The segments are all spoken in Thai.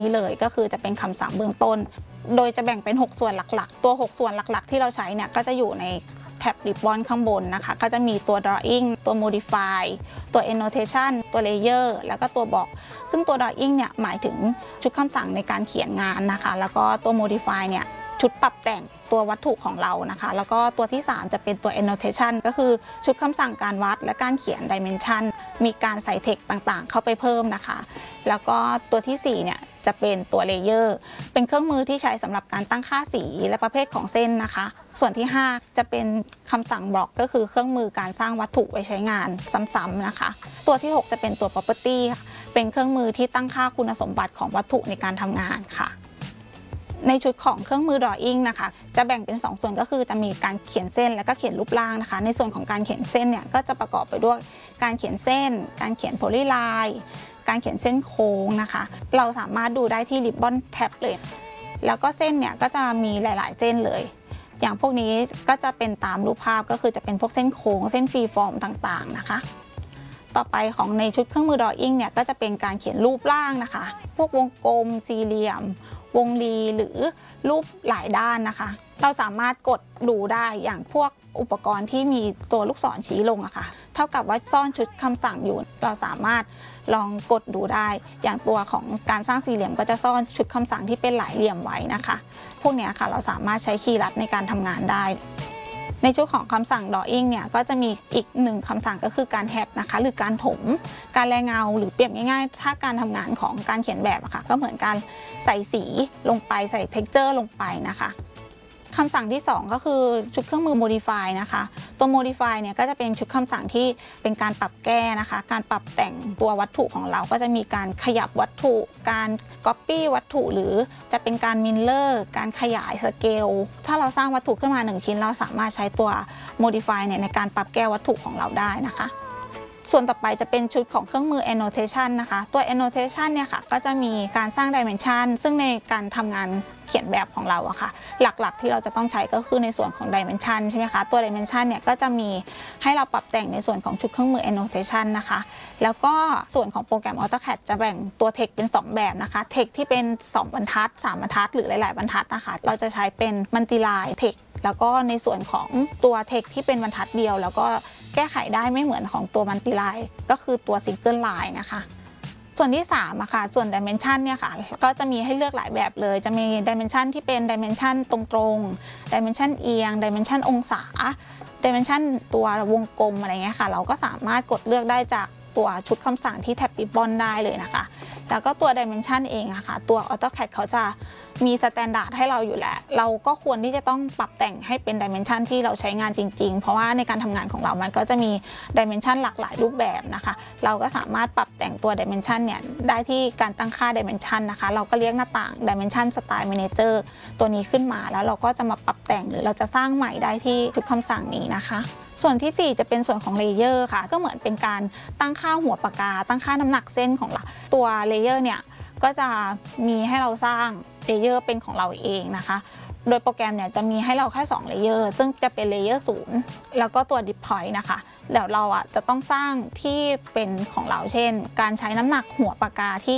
นี้เลยก็คือจะเป็นคำสั่งเบื้องต้นโดยจะแบ่งเป็น6ส่วนหลักๆตัว6ส่วนหลักๆที่เราใช้เนี่ยก็จะอยู่ในแท็บ Ribbon ข้างบนนะคะก็จะมีตัว drawing ตัว modify ตัว annotation ตัว layer แล้วก็ตัวบอกซึ่งตัว drawing เนี่ยหมายถึงชุดคำสั่งในการเขียนงานนะคะแล้วก็ตัว modify เนี่ยชุดปรับแต่งตัววัตถุของเรานะคะแล้วก็ตัวที่3จะเป็นตัว annotation ก็คือชุดคำสั่งการวัดและการเขียน dimension มีการใส่ text ต่างๆเข้าไปเพิ่มนะคะแล้วก็ตัวที่4เนี่ยจะเป็นตัวเลเยอร์เป็นเครื่องมือที่ใช้สำหรับการตั้งค่าสีและประเภทของเส้นนะคะส่วนที่5จะเป็นคำสั่งบล็อกก็คือเครื่องมือการสร้างวัตถุไว้ใช้งานซ้ำๆนะคะตัวที่6จะเป็นตัว property เป็นเครื่องมือที่ตั้งค่าคุณสมบัติของวัตถุในการทำงานค่ะในชุดของเครื่องมือ drawing นะคะจะแบ่งเป็น2ส่วนก็คือจะมีการเขียนเส้นและก็เขียนรูปร่างนะคะในส่วนของการเขียนเส้นเนี่ยก็จะประกอบไปด้วยการเขียนเส้นการเขียนโพลีไลน์การเขียนเส้นโค้งนะคะเราสามารถดูได้ที่ Ribbon Tab เลยแล้วก็เส้นเนี่ยก็จะมีหลายๆเส้นเลยอย่างพวกนี้ก็จะเป็นตามรูปภาพก็คือจะเป็นพวกเส้นโค้งเส้นฟรีฟอร์มต่างๆนะคะต่อไปของในชุดเครื่องมือ drawing เนี่ยก็จะเป็นการเขียนรูปร่างนะคะพวกวงกลมสี่เหลี่ยมวงรีหรือรูปหลายด้านนะคะเราสามารถกดดูได้อย่างพวกอุปกรณ์ที่มีตัวลูกศรชี้ลงอะค่ะเท่ากับว่าซ่อนชุดคำสั่งอยู่เราสามารถลองกดดูได้อย่างตัวของการสร้างสี่เหลี่ยมก็จะซ่อนชุดคำสั่งที่เป็นหลายเหลี่ยมไว้นะคะพวกนี้ค่ะเราสามารถใช้คีย์ลัดในการทำงานได้ในชุดของคำสั่ง drawing เนี่ยก็จะมีอีก1คำสั่งก็คือการแฮกนะคะหรือการถมการแรงเงาหรือเปรียบง่ายๆถ้าการทำงานของการเขียนแบบอะค่ะก็เหมือนการใส่สีลงไปใส่ texture ลงไปนะคะคำสั่งที่2ก็คือชุดเครื่องมือ modify นะคะตัว modify เนี่ยก็จะเป็นชุดคำสั่งที่เป็นการปรับแก้นะคะการปรับแต่งตัววัตถุของเราก็จะมีการขยับวัตถุการ copy วัตถุหรือจะเป็นการ mirror การขยายสเกลถ้าเราสร้างวัตถุขึ้นมา1ชิ้นเราสามารถใช้ตัว modify เนี่ยในการปรับแก้วัตถุของเราได้นะคะส่วนต่อไปจะเป็นชุดของเครื่องมือ annotation นะคะตัว annotation เนี่ยค่ะก็จะมีการสร้าง dimension ซึ่งในการทำงานเขียนแบบของเราอะค่ะหลักๆที่เราจะต้องใช้ก็คือในส่วนของ dimension ใช่ไหมคะตัว dimension เนี่ยก็จะมีให้เราปรับแต่งในส่วนของชุดเครื่องมือ annotation นะคะแล้วก็ส่วนของโปรแกรม AutoCAD จะแบ่งตัว text เป็น2แบบนะคะ text ที่เป็น2บรรทัด3บรรทัดหรือหลายๆบรรทัดนะคะเราจะใช้เป็น multi-line text แล้วก็ในส่วนของตัว text ที่เป็นบรรทัดเดียวแล้วก็แก้ไขได้ไม่เหมือนของตัว multi-line ก็คือตัว single line นะคะส่วนที่3อะค่ะส่วน dimension เนี่ยค่ะก็จะมีให้เลือกหลายแบบเลยจะมี dimension ที่เป็น dimension ตรงๆ dimension เอียง dimension องศา dimension ตัววงกลมอะไรเงี้ยค่ะเราก็สามารถกดเลือกได้จากตัวชุดคำสั่งที่แท็บ Ribbon ได้เลยนะคะแล้วก็ตัว dimension เองอะค่ะตัว AutoCAD เขาจะมีสแตนดาร์ดให้เราอยู่แล้วเราก็ควรที่จะต้องปรับแต่งให้เป็น dimension ที่เราใช้งานจริงๆเพราะว่าในการทำงานของเรามันก็จะมี dimension หลากหลายรูปแบบนะคะเราก็สามารถปรับแต่งตัว dimension เนี่ยได้ที่การตั้งค่า dimension นะคะเราก็เรียกหน้าต่าง dimension style manager ตัวนี้ขึ้นมาแล้วเราก็จะมาปรับแต่งหรือเราจะสร้างใหม่ได้ที่ทุกคำสั่งนี้นะคะส่วนที่4จะเป็นส่วนของเลเยอร์ค่ะก็เหมือนเป็นการตั้งค่าหัวปากกาตั้งค่าน้ำหนักเส้นของเราตัวเลเยอร์เนี่ยก็จะมีให้เราสร้างเลเยอร์เป็นของเราเองนะคะโดยโปรแกรมเนี่ยจะมีให้เราแค่2เลเยอร์ซึ่งจะเป็นเลเยอร์0แล้วก็ตัว Dip Point นะคะแล้วเราจะต้องสร้างที่เป็นของเราเช่นการใช้น้ำหนักหัวปากกาที่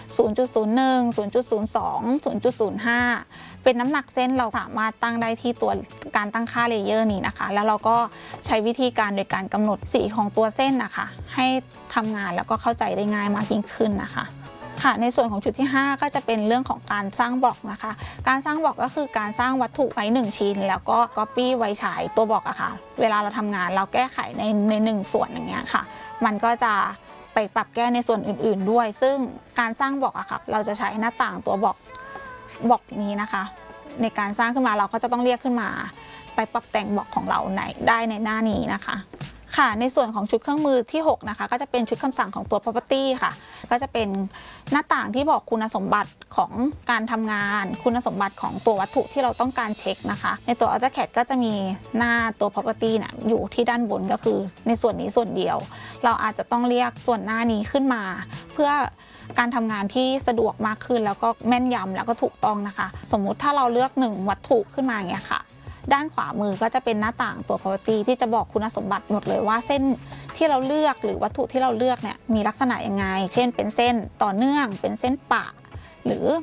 0.01 0.02 0.05 เป็นน้ำหนักเส้นเราสามารถตั้งได้ที่ตัวการตั้งค่าเลเยอร์นี้นะคะแล้วเราก็ใช้วิธีการโดยการกำหนดสีของตัวเส้นนะคะให้ทำงานแล้วก็เข้าใจได้ง่ายมากยิ่งขึ้นนะคะค่ะในส่วนของชุดที่5ก็จะเป็นเรื่องของการสร้างบล็อกนะคะการสร้างบล็อกก็คือการสร้างวัตถุไว้1ชิ้นแล้วก็ Copy ไว้ฉายตัวบล็อกอะค่ะเวลาเราทำงานเราแก้ไขใน1ส่วนอย่างเงี้ยค่ะมันก็จะไปปรับแก้ในส่วนอื่นๆด้วยซึ่งการสร้างบล็อกอะค่ะเราจะใช้หน้าต่างตัวบล็อกนี้นะคะในการสร้างขึ้นมาเราก็จะต้องเรียกขึ้นมาไปปรับแต่งบล็อกของเราได้ในหน้านี้นะคะค่ะในส่วนของชุดเครื่องมือที่6นะคะก็จะเป็นชุดคำสั่งของตัว property ค่ะก็จะเป็นหน้าต่างที่บอกคุณสมบัติของการทำงานคุณสมบัติของตัววัตถุที่เราต้องการเช็คนะคะในตัว AutoCAD ก็จะมีหน้าตัว property นะอยู่ที่ด้านบนก็คือในส่วนนี้ส่วนเดียวเราอาจจะต้องเรียกส่วนหน้านี้ขึ้นมาเพื่อการทำงานที่สะดวกมากขึ้นแล้วก็แม่นยำแล้วก็ถูกต้องนะคะสมมุติถ้าเราเลือก1วัตถุขึ้นมาอย่างเงี้ยค่ะด้านขวามือก็จะเป็นหน้าต่างตัว property ที่จะบอกคุณสมบัติหมดเลยว่าเส้นที่เราเลือกหรือวัตถุที่เราเลือกเนี่ยมีลักษณะยังไงเช่นเป็นเส้นต่อเนื่องเป็นเส้นปะหรือ